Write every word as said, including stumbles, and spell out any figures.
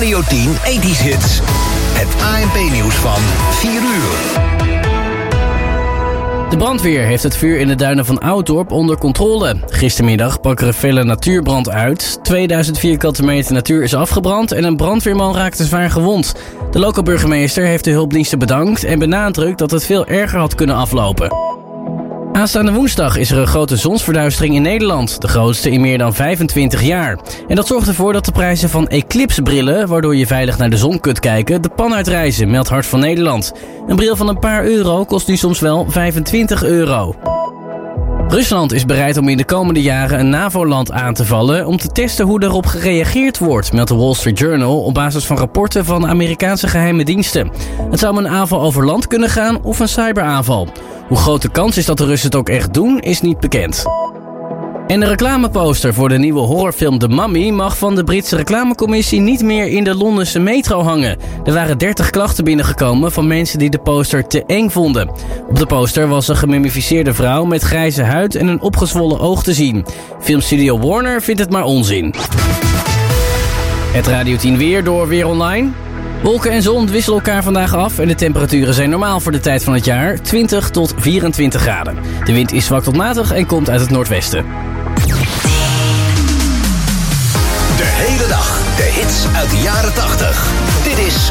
Radio tien ethisch Hits. Het A N P-nieuws van vier uur. De brandweer heeft het vuur in de duinen van Ouddorp onder controle. Gistermiddag brak er een felle natuurbrand uit. tweeduizend vierkante meter natuur is afgebrand en een brandweerman raakte zwaar gewond. De lokale burgemeester heeft de hulpdiensten bedankt en benadrukt dat het veel erger had kunnen aflopen. Aanstaande woensdag is er een grote zonsverduistering in Nederland. De grootste in meer dan vijfentwintig jaar. En dat zorgt ervoor dat de prijzen van eclipsebrillen, waardoor je veilig naar de zon kunt kijken, de pan uitreizen, meldt Hart van Nederland. Een bril van een paar euro kost nu soms wel vijfentwintig euro. Rusland is bereid om in de komende jaren een NAVO-land aan te vallen om te testen hoe daarop gereageerd wordt, meldt de Wall Street Journal op basis van rapporten van Amerikaanse geheime diensten. Het zou om een aanval over land kunnen gaan of een cyberaanval. Hoe groot de kans is dat de Russen het ook echt doen, is niet bekend. En de reclameposter voor de nieuwe horrorfilm The Mummy mag van de Britse reclamecommissie niet meer in de Londense metro hangen. Er waren dertig klachten binnengekomen van mensen die de poster te eng vonden. Op de poster was een gemummificeerde vrouw met grijze huid en een opgezwollen oog te zien. Filmstudio Warner vindt het maar onzin. Het Radio tien weer door Weer Online. Wolken en zon wisselen elkaar vandaag af en de temperaturen zijn normaal voor de tijd van het jaar, twintig tot vierentwintig graden. De wind is zwak tot matig en komt uit het noordwesten. De hele dag de hits uit de jaren tachtig. Dit is